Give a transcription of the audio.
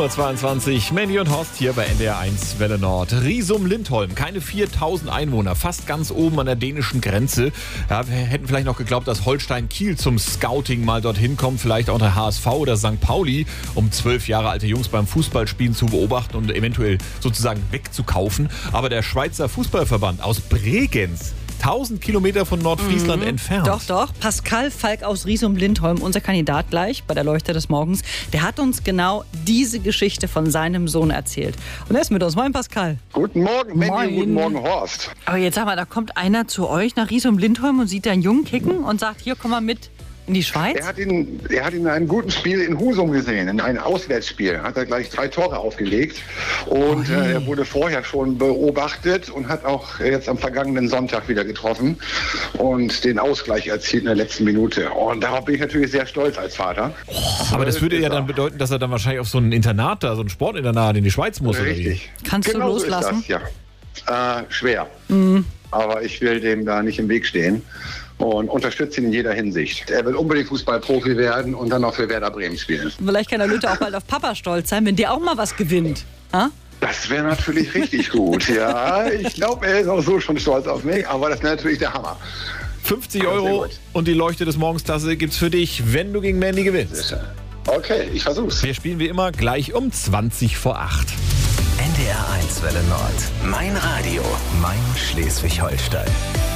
7.22 Uhr, Mandy und Horst hier bei NDR 1 Welle Nord. Risum-Lindholm, keine 4000 Einwohner, fast ganz oben an der dänischen Grenze. Ja, wir hätten vielleicht noch geglaubt, dass Holstein Kiel zum Scouting mal dorthin kommt, vielleicht auch der HSV oder St. Pauli, um 12 Jahre alte Jungs beim Fußballspielen zu beobachten und eventuell sozusagen wegzukaufen. Aber der Schweizer Fußballverband aus Bregenz, 1000 Kilometer von Nordfriesland entfernt. Doch. Pascal Falk aus Risum-Lindholm, unser Kandidat gleich bei der Leuchte des Morgens, der hat uns genau diese Geschichte von seinem Sohn erzählt. Und er ist mit uns. Moin, Pascal. Guten Morgen, Mandy. Moin. Guten Morgen, Horst. Aber jetzt sag mal, da kommt einer zu euch nach Risum-Lindholm und sieht einen Jungen kicken und sagt, hier, komm mal mit in die Schweiz? Er hat ihn in einem guten Spiel in Husum gesehen, in einem Auswärtsspiel. Hat er gleich 3 Tore aufgelegt. Und er wurde vorher schon beobachtet und hat auch jetzt am vergangenen Sonntag wieder getroffen und den Ausgleich erzielt in der letzten Minute. Und darauf bin ich natürlich sehr stolz als Vater. Aber das würde ja dann bedeuten, dass er dann wahrscheinlich auf so ein Internat da, so ein Sportinternat in die Schweiz muss. Richtig. Oder wie? Kannst du loslassen? So ist das, ja. Schwer. Aber ich will dem da nicht im Weg stehen und unterstütze ihn in jeder Hinsicht. Er will unbedingt Fußballprofi werden und dann auch für Werder Bremen spielen. Vielleicht kann der Lütte auch bald auf Papa stolz sein, wenn der auch mal was gewinnt. Ha? Das wäre natürlich richtig gut, ja. Ich glaube, er ist auch so schon stolz auf mich, aber das wäre natürlich der Hammer. 50 Euro und die Leuchte des Morgens-Tasse gibt's für dich, wenn du gegen Mandy gewinnst. Okay, ich versuch's. Wir spielen wie immer gleich um 20 vor 8. NDR 1 Welle Nord. Mein Radio, mein Schleswig-Holstein.